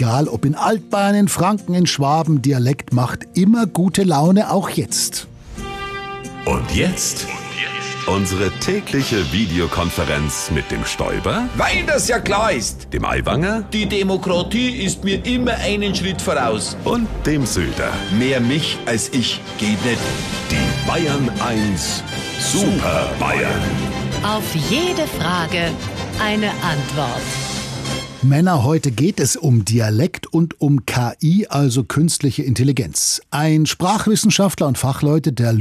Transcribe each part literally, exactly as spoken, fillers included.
egal ob in Altbayern, in Franken, in Schwaben, Dialekt macht immer gute Laune, auch jetzt. Und jetzt unsere tägliche Videokonferenz mit dem Stoiber, Weil das ja klar ist. dem Aiwanger Die Demokratie ist mir immer einen Schritt voraus. und dem Söder. Mehr mich als ich geht nicht. Die Bayern eins Super Bayern. Auf jede Frage eine Antwort. Männer, heute geht es um Dialekt und um K I, also künstliche Intelligenz. Ein Sprachwissenschaftler und Fachleute der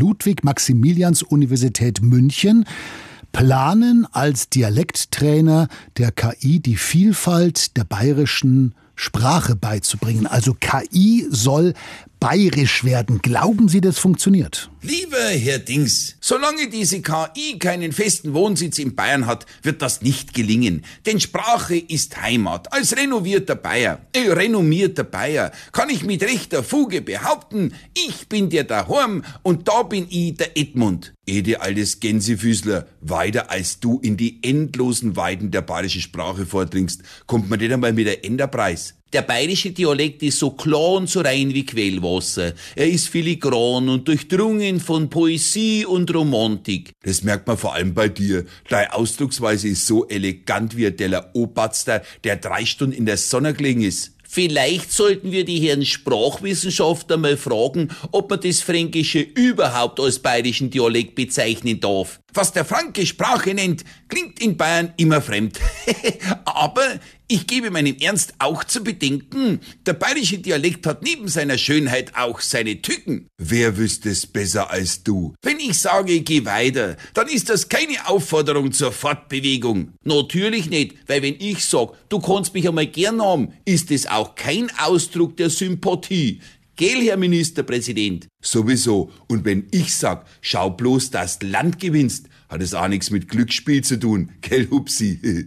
Ludwig-Maximilians-Universität München planen als Dialekttrainer der K I die Vielfalt der bayerischen Sprache beizubringen. Also K I soll bayerisch werden. Glauben Sie, das funktioniert? Lieber Herr Dings, solange diese K I keinen festen Wohnsitz in Bayern hat, wird das nicht gelingen. Denn Sprache ist Heimat. Als renovierter Bayer, äh, renommierter Bayer, kann ich mit rechter Fuge behaupten, ich bin der daheim und da bin ich der Edmund. Ede altes Gänsefüßler, weiter als du in die endlosen Weiden der bayerischen Sprache vordringst, kommt man nicht einmal mit der Enderpreis. Der bayerische Dialekt ist so klar und so rein wie Quellwasser. Er ist filigran und durchdrungen von Poesie und Romantik. Das merkt man vor allem bei dir. Deine Ausdrucksweise ist so elegant wie ein Teller Obatster, der drei Stunden in der Sonne gelegen ist. Vielleicht sollten wir die Herren Sprachwissenschaftler mal fragen, ob man das Fränkische überhaupt als bayerischen Dialekt bezeichnen darf. Was der Franke Sprache nennt, klingt in Bayern immer fremd. Aber ich gebe meinem Ernst auch zu bedenken, der bayerische Dialekt hat neben seiner Schönheit auch seine Tücken. Wer wüsste es besser als du? Wenn ich sage, geh weiter, dann ist das keine Aufforderung zur Fortbewegung. Natürlich nicht, weil wenn ich sag, du kannst mich einmal gern haben, ist es auch kein Ausdruck der Sympathie. Gell, Herr Ministerpräsident? Sowieso. Und wenn ich sag, schau bloß, dass du Land gewinnst, hat es auch nichts mit Glücksspiel zu tun. Gell, Hupsi?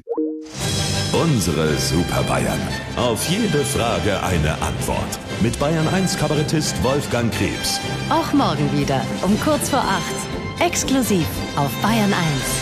Unsere Super Bayern. Auf jede Frage eine Antwort. Mit Bayern eins Kabarettist Wolfgang Krebs. Auch morgen wieder um kurz vor acht. Exklusiv auf Bayern eins.